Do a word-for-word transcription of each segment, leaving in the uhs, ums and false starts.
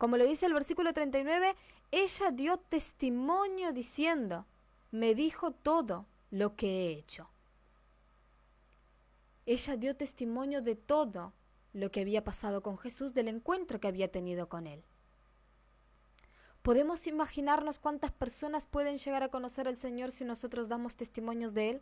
Como lo dice el versículo treinta y nueve, ella dio testimonio diciendo, me dijo todo lo que he hecho. Ella dio testimonio de todo lo que había pasado con Jesús, del encuentro que había tenido con él. ¿Podemos imaginarnos cuántas personas pueden llegar a conocer al Señor si nosotros damos testimonios de él?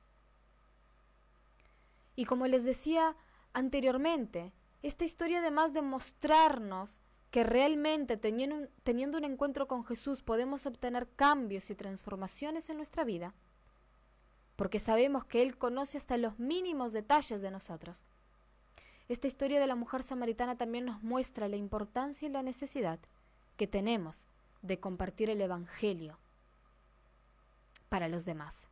Y como les decía anteriormente, esta historia, además de mostrarnos que realmente teniendo un, teniendo un encuentro con Jesús podemos obtener cambios y transformaciones en nuestra vida, porque sabemos que Él conoce hasta los mínimos detalles de nosotros. Esta historia de la mujer samaritana también nos muestra la importancia y la necesidad que tenemos de compartir el Evangelio para los demás.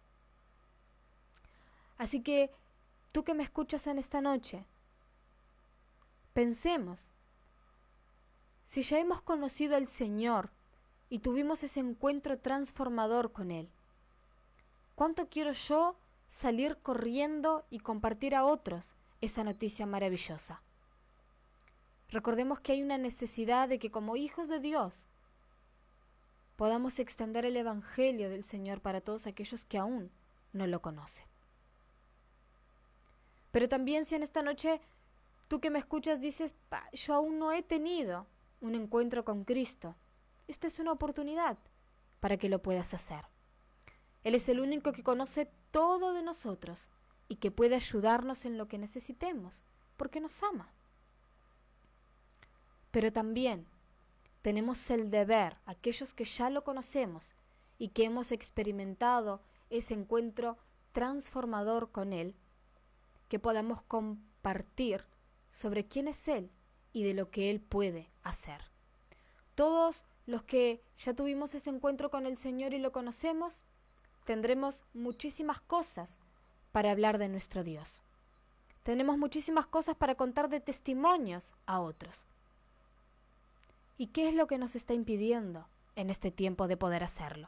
Así que, tú que me escuchas en esta noche, pensemos, si ya hemos conocido al Señor y tuvimos ese encuentro transformador con Él, ¿cuánto quiero yo salir corriendo y compartir a otros esa noticia maravillosa? Recordemos que hay una necesidad de que como hijos de Dios podamos extender el Evangelio del Señor para todos aquellos que aún no lo conocen. Pero también si en esta noche tú que me escuchas dices, yo aún no he tenido un encuentro con Cristo, esta es una oportunidad para que lo puedas hacer. Él es el único que conoce todo de nosotros y que puede ayudarnos en lo que necesitemos, porque nos ama. Pero también tenemos el deber, aquellos que ya lo conocemos y que hemos experimentado ese encuentro transformador con Él, que podamos compartir sobre quién es Él y de lo que Él puede hacer. Todos los que ya tuvimos ese encuentro con el Señor y lo conocemos, tendremos muchísimas cosas para hablar de nuestro Dios. Tenemos muchísimas cosas para contar de testimonios a otros. ¿Y qué es lo que nos está impidiendo en este tiempo de poder hacerlo?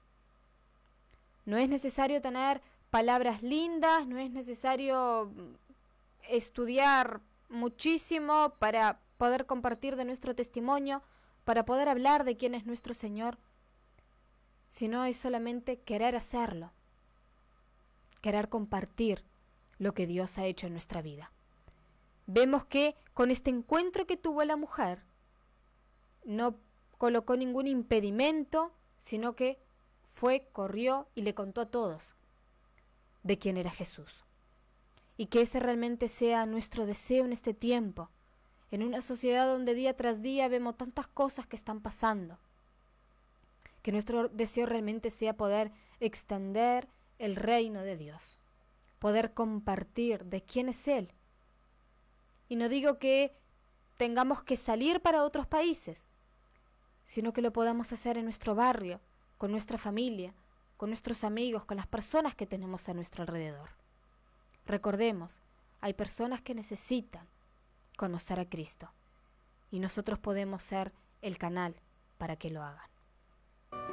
No es necesario tener palabras lindas, no es necesario estudiar muchísimo para poder compartir de nuestro testimonio, para poder hablar de quién es nuestro Señor, sino es solamente querer hacerlo, querer compartir lo que Dios ha hecho en nuestra vida. Vemos que con este encuentro que tuvo la mujer, no colocó ningún impedimento, sino que fue, corrió y le contó a todos de quién era Jesús. Y que ese realmente sea nuestro deseo en este tiempo, en una sociedad donde día tras día vemos tantas cosas que están pasando. Que nuestro deseo realmente sea poder extender el reino de Dios, poder compartir de quién es Él. Y no digo que tengamos que salir para otros países, sino que lo podamos hacer en nuestro barrio, con nuestra familia, con nuestros amigos, con las personas que tenemos a nuestro alrededor. Recordemos, hay personas que necesitan conocer a Cristo y nosotros podemos ser el canal para que lo hagan.